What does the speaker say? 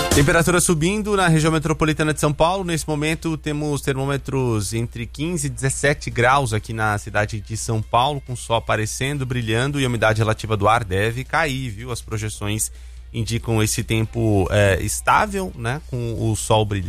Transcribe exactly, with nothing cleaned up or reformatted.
Temperatura subindo na região metropolitana de São Paulo. Nesse momento temos termômetros entre quinze e dezessete graus aqui na cidade de São Paulo, com o sol aparecendo, brilhando, e a umidade relativa do ar deve cair, viu? As projeções indicam esse tempo é, estável, né? Com o sol brilhando.